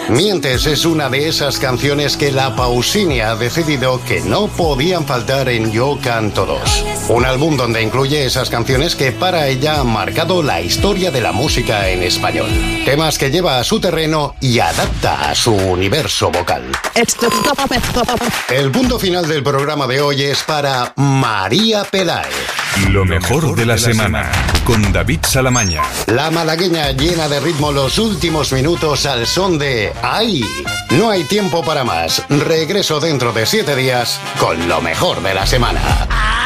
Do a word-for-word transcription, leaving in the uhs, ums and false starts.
Mientes es una de esas canciones que la Pausini ha decidido que no podían faltar en Yo Canto dos. Un álbum donde incluye esas canciones que para ella han marcado la historia de la música en español. Temas que lleva a su terreno y adapta a su universo vocal. El punto final del programa de hoy es para María Peláez. Lo mejor de la semana, con David Salamaña. La malagueña llena de ritmo los últimos minutos al son de ¡Ay! No hay tiempo para más. Regreso dentro de siete días con lo mejor de la semana.